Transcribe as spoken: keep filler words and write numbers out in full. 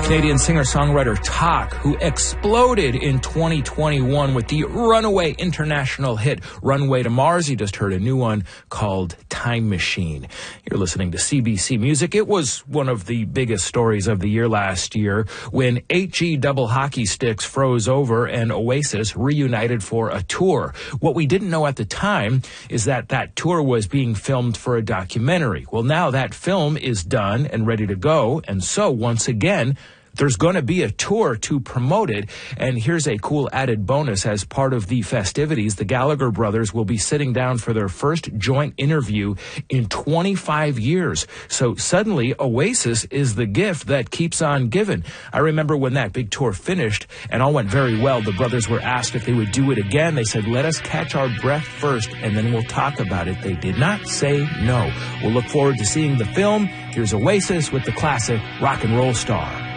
Canadian singer-songwriter Tak, who exploded in twenty twenty-one with the runaway international hit Runway to Mars. You just heard a new one called Time Machine. You're listening to C B C Music. It was one of the biggest stories of the year last year when eight G double hockey sticks froze over and Oasis reunited for a tour. What we didn't know at the time is that that tour was being filmed for a documentary. Well, now that film is done and ready to go, and so once again, there's going to be a tour to promote it, and here's a cool added bonus. As part of the festivities, the Gallagher brothers will be sitting down for their first joint interview in twenty-five years. So suddenly, Oasis is the gift that keeps on giving. I remember when that big tour finished and all went very well, the brothers were asked if they would do it again. They said, let us catch our breath first, and then we'll talk about it. They did not say no. We'll look forward to seeing the film. Here's Oasis with the classic Rock and Roll Star.